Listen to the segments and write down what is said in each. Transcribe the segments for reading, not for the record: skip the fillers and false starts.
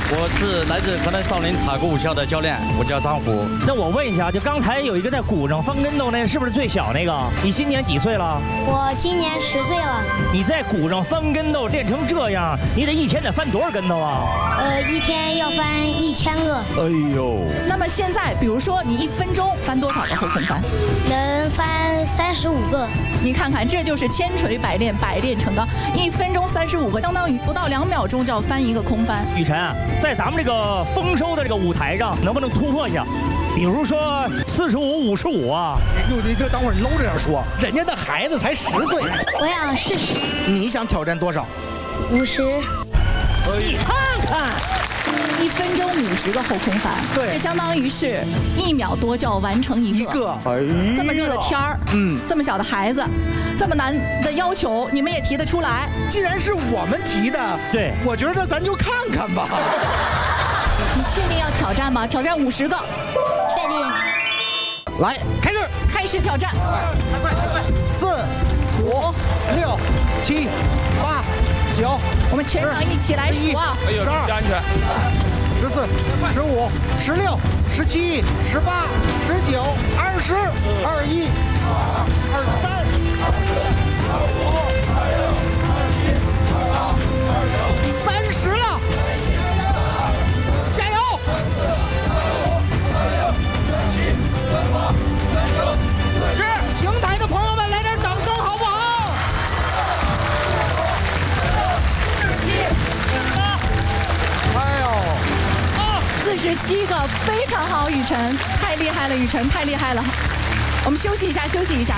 我是来自河南少林塔鼓武校的教练，我叫张虎。 那我问一下，就刚才有一个在鼓上翻跟头那是不是最小那个？你今年几岁了？ 我今年10岁了。 你在鼓上翻跟头练成这样，你得一天得翻多少跟头啊？ 一天要翻1000个。 哎呦！ 那么现在，比如说你1分钟翻多少个后空翻？ 能翻35个。 你看看，这就是千锤百炼，百炼成钢。1分钟35个，相当于不到2秒钟就要翻一个空翻。 雨辰，在咱们这个丰收的这个舞台上，能不能突破一下？比如说45、55啊？ 你这等会儿你搂着点说，人家的孩子才10岁。 我想试试。 你想挑战多少 ？50。 你看看。 1分钟50个后空翻， 对， 这相当于是1秒多就要完成一个。这么热的天儿，这么小的孩子，这么难的要求，你们也提得出来？ 既然是我们提的， 对， 我觉得咱就看看吧。 你确定要挑战吗？挑战50个？ 确定。 来，开始。 开始挑战。 快！4、5、6、7、8、9， 我们全场一起来数啊！ 哎呦，注意安全 ！14、15、16、17、18、19、20、21、23、30了，加油！是，邢台的朋友们，来点掌声好不好？ 47个，非常好，雨辰，太厉害了，雨辰太厉害了。我们休息一下，休息一下。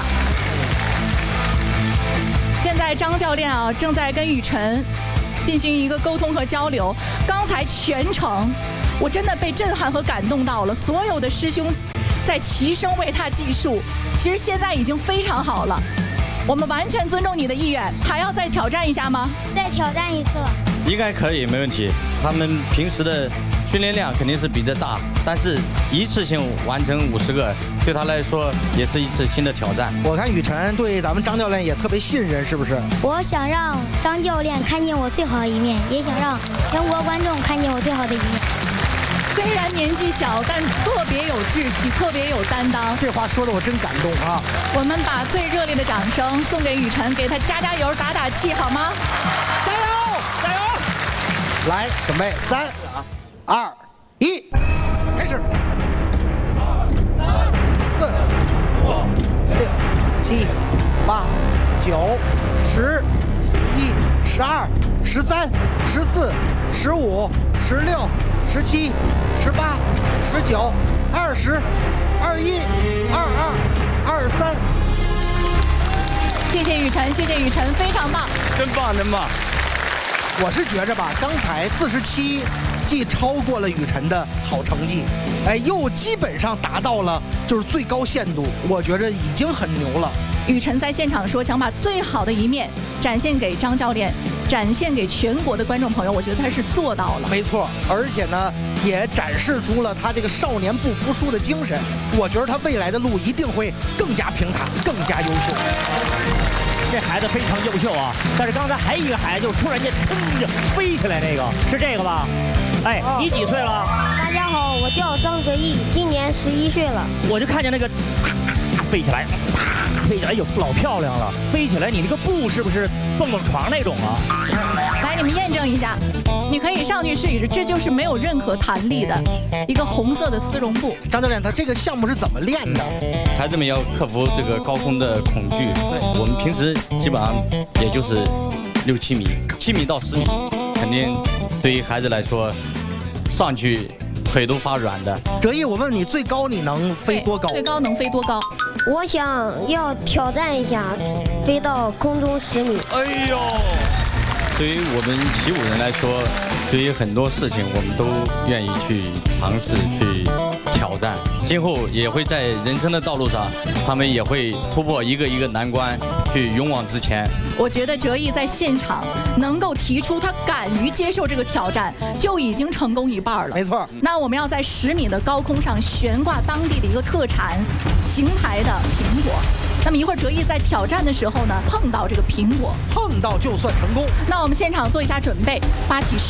现在张教练啊，正在跟雨辰进行一个沟通和交流。刚才全程，我真的被震撼和感动到了，所有的师兄在齐声为他计数。其实现在已经非常好了，我们完全尊重你的意愿。还要再挑战一下吗？ 再挑战一次。 应该可以，没问题。他们平时的 训练量肯定是比这大，但是一次性完成50个，对他来说也是一次新的挑战。 我看雨辰对咱们张教练也特别信任，是不是？ 我想让张教练看见我最好的一面，也想让全国观众看见我最好的一面。 虽然年纪小，但特别有志气，特别有担当。 这话说的我真感动啊！ 我们把最热烈的掌声送给雨辰，给他加油、打打气，好吗？ 加油！加油！来，准备3、2、1，开始！2、3、4、5、6、7、8、9、10、11、12、13、14、15、16、17、18、19、20、21、22、23。 谢谢雨辰，谢谢雨辰，非常棒， 真棒，真棒。 我是觉着吧，刚才47。 既超过了雨辰的好成绩，哎，又基本上达到了就是最高限度，我觉着已经很牛了。 雨辰在现场说，想把最好的一面展现给张教练，展现给全国的观众朋友，我觉得他是做到了。 没错，而且呢，也展示出了他这个少年不服输的精神。我觉得他未来的路一定会更加平坦，更加优秀。 这孩子非常优秀啊！但是刚才还有一个孩子，就突然间腾着飞起来，那个是这个吧？哎，你几岁了？ 大家好，我叫张哲毅，今年11岁了。 我就看见那个飞起来，飞起来，哎呦，老漂亮了！飞起来，你那个步是不是蹦蹦床那种啊？ 来，你们验证一下，你可以上去试一试，这就是没有任何弹力的一个红色的丝绒布。 张教练，他这个项目是怎么练的？ 孩子们要克服这个高空的恐惧。对，我们平时基本上也就是6、7米，7米到10米，肯定对于孩子来说，上去腿都发软的。 哲毅，我问你，最高你能飞多高？ 最高能飞多高？ 我想要挑战一下，飞到空中10米。 哎呦！ 对于我们习武人来说，对于很多事情我们都愿意去尝试、去挑战。今后也会在人生的道路上，他们也会突破一个一个难关，去勇往直前。 我觉得哲毅在现场能够提出他敢于接受这个挑战，就已经成功一半了。 没错。 那我们要在10米的高空上悬挂当地的一个特产——邢台的苹果。那么一会儿哲毅在挑战的时候呢，碰到这个苹果， 碰到就算成功。 那我们现场做一下准备，发起